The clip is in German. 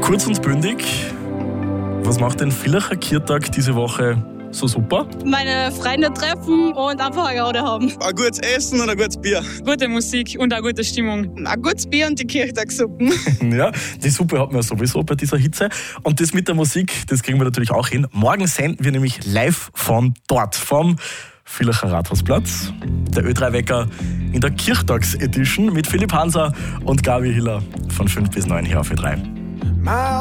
Kurz und bündig, was macht den Villacher Kirtag diese Woche so super? Meine Freunde treffen und einfach eine Gaude haben. Ein gutes Essen und ein gutes Bier. Gute Musik und eine gute Stimmung. Ein gutes Bier und die Kirchtagssuppen. Ja, die Suppe hat man ja sowieso bei dieser Hitze. Und das mit der Musik, das kriegen wir natürlich auch hin. Morgen senden wir nämlich live von dort, vom Villacher Rathausplatz. Der Ö3-Wecker in der Kirchtags-Edition mit Philipp Hanser und Gabi Hiller von 5 bis 9 hier auf Ö3.